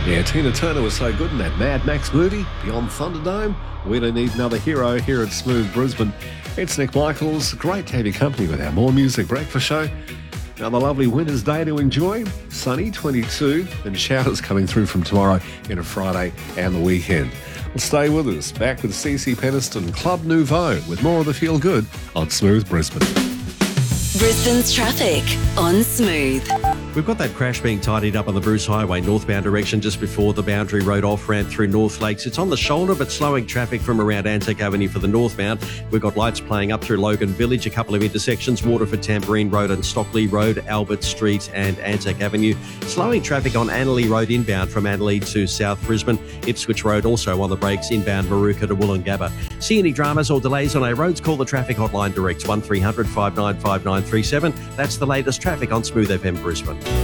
Yeah, Tina Turner was so good in that Mad Max movie, Beyond Thunderdome. We don't need another hero here at Smooth Brisbane. It's Nick Michaels. Great to have your company with our More Music Breakfast show. Another lovely winter's day to enjoy. Sunny, 22, and showers coming through from tomorrow into Friday and the weekend. Well, stay with us. Back with CC Peniston, Club Nouveau, with more of the feel good on Smooth Brisbane. Brisbane's traffic on Smooth. We've got that crash being tidied up on the Bruce Highway northbound direction just before the Boundary Road off-ramp through North Lakes. It's on the shoulder but slowing traffic from around Anzac Avenue for the northbound. We've got lights playing up through Logan Village, a couple of intersections, Waterford Tamborine Road and Stockley Road, Albert Street and Anzac Avenue. Slowing traffic on Annerley Road inbound from Annerley to South Brisbane. Ipswich Road also on the brakes inbound Maruka to Wollongabba. See any dramas or delays on our roads? Call the traffic hotline direct 1300 595937. That's the latest traffic on Smooth FM Brisbane.